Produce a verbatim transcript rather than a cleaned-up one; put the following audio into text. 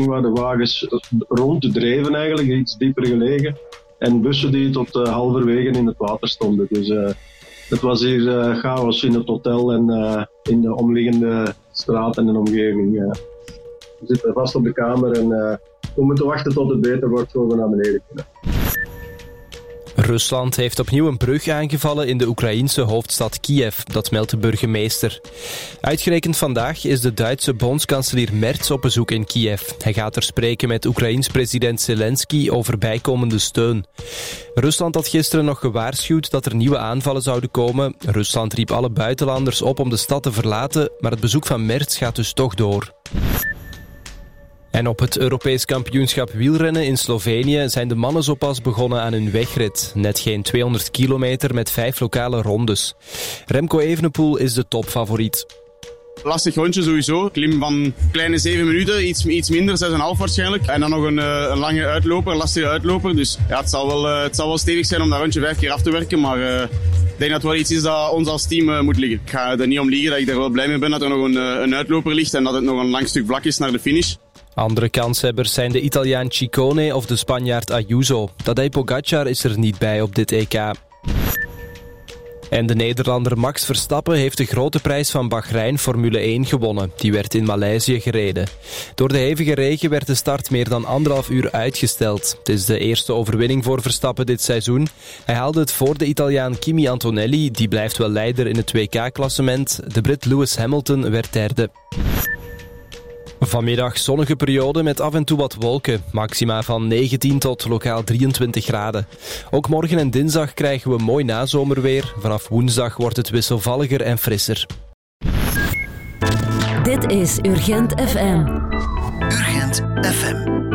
waar de wagens ronddreven eigenlijk, iets dieper gelegen. En bussen die tot uh, halverwege in het water stonden. Dus uh, het was hier uh, chaos in het hotel en uh, in de omliggende straten en omgeving. Uh. We zitten vast op de kamer en uh, we moeten wachten tot het beter wordt voor we naar beneden kunnen. Rusland heeft opnieuw een brug aangevallen in de Oekraïense hoofdstad Kiev, dat meldt de burgemeester. Uitgerekend vandaag is de Duitse bondskanselier Merz op bezoek in Kiev. Hij gaat er spreken met Oekraïens president Zelensky over bijkomende steun. Rusland had gisteren nog gewaarschuwd dat er nieuwe aanvallen zouden komen. Rusland riep alle buitenlanders op om de stad te verlaten, maar het bezoek van Merz gaat dus toch door. En op het Europees kampioenschap wielrennen in Slovenië zijn de mannen zo pas begonnen aan hun wegrit. Net geen tweehonderd kilometer met vijf lokale rondes. Remco Evenepoel is de topfavoriet. Lastig rondje sowieso. Klim van kleine zeven minuten, iets, iets minder, zes komma vijf waarschijnlijk. En dan nog een, een lange uitloper, een lastige uitloper. Dus ja, het zal wel, het zal wel stevig zijn om dat rondje vijf keer af te werken. Maar uh, ik denk dat het wel iets is dat ons als team uh, moet liggen. Ik ga er niet om liegen dat ik er wel blij mee ben dat er nog een, een uitloper ligt en dat het nog een lang stuk vlak is naar de finish. Andere kanshebbers zijn de Italiaan Ciccone of de Spanjaard Ayuso. Tadej Pogacar is er niet bij op dit E K. En de Nederlander Max Verstappen heeft de grote prijs van Bahrein Formule één gewonnen. Die werd in Maleisië gereden. Door de hevige regen werd de start meer dan anderhalf uur uitgesteld. Het is de eerste overwinning voor Verstappen dit seizoen. Hij haalde het voor de Italiaan Kimi Antonelli. Die blijft wel leider in het W K-klassement. De Brit Lewis Hamilton werd derde. Vanmiddag zonnige periode met af en toe wat wolken. Maxima van negentien tot lokaal drieëntwintig graden. Ook morgen en dinsdag krijgen we mooi nazomerweer. Vanaf woensdag wordt het wisselvalliger en frisser. Dit is Urgent F M. Urgent F M.